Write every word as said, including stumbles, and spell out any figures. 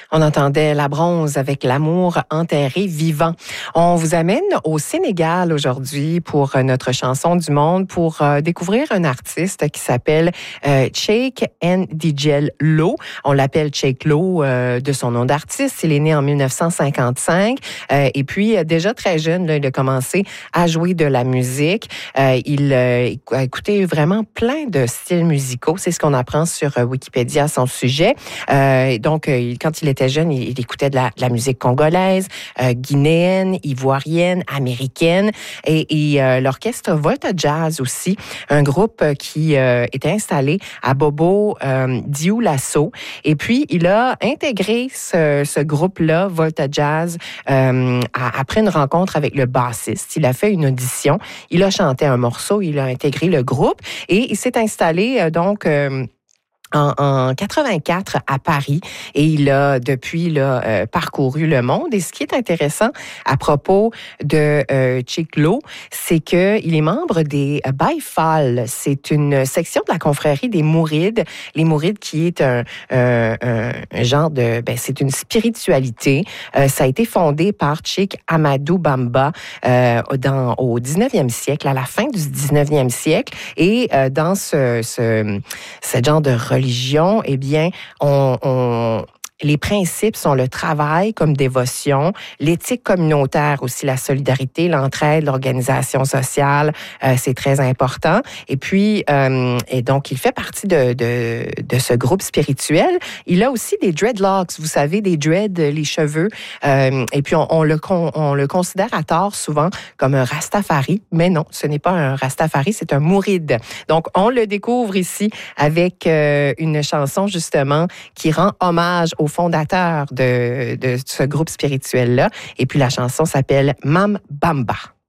On entendait La Bronze avec L'amour enterré vivant. On vous amène au Sénégal aujourd'hui pour notre chanson du monde, pour euh, découvrir un artiste qui s'appelle euh, Cheikh Ndjel Lo. On l'appelle Cheikh Lo euh, de son nom d'artiste. Il est né en dix-neuf cent cinquante-cinq euh, et puis euh, déjà très jeune, là, il a commencé à jouer de la musique. Euh, il euh, a écouté vraiment plein de styles musicaux. C'est ce qu'on apprend sur euh, Wikipédia à son sujet. Euh, donc, euh, quand il était jeune, il, il écoutait de la, de la musique congolaise, euh, guinéenne, ivoirienne, américaine et, et euh, l'orchestre Volta Jazz aussi, un groupe qui euh, était installé à Bobo euh, Dioulasso. Et puis, il a intégré ce, ce groupe-là, Volta Jazz, euh, à, après une rencontre avec le bassiste. Il a fait une audition, il a chanté un morceau, il a intégré le groupe et il s'est installé euh, donc... Euh, En, en quatre-vingt-quatre à Paris et il a depuis là euh, parcouru le monde. Et ce qui est intéressant à propos de euh, Cheikh Lo, c'est que il est membre des Baïfal. C'est une section de la confrérie des Mourides. Les Mourides qui est un, un, un, un genre de, ben c'est une spiritualité. Euh, ça a été fondé par Cheikh Amadou Bamba euh, dans au dix-neuvième siècle, à la fin du dix-neuvième siècle. Et euh, dans ce, ce, ce genre de religion, eh bien, on, on les principes sont le travail comme dévotion, l'éthique communautaire aussi, la solidarité, l'entraide, l'organisation sociale, euh, c'est très important. Et puis, euh, et donc, il fait partie de, de, de ce groupe spirituel. Il a aussi des dreadlocks, vous savez, des dreads, les cheveux. Euh, et puis, on, on, le, on le considère à tort souvent comme un rastafari, mais non, ce n'est pas un rastafari, c'est un mouride. Donc, on le découvre ici avec euh, une chanson, justement, qui rend hommage au fondateur de, de ce groupe spirituel-là. Et puis la chanson s'appelle Mam Bamba.